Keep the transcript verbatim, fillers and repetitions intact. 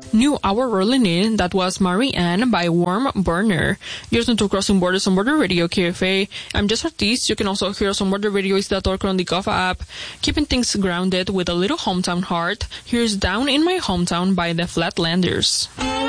New Our Rolling In, that was Mary Ann by Warm Burner. You're listening to Crossing Borders on Border Radio, K F A. I'm Jess Ortiz. You can also hear us on Border Radio dot org on the Gova app. Keeping things grounded with a little hometown heart, here's Down in My Hometown by the Flatlanders.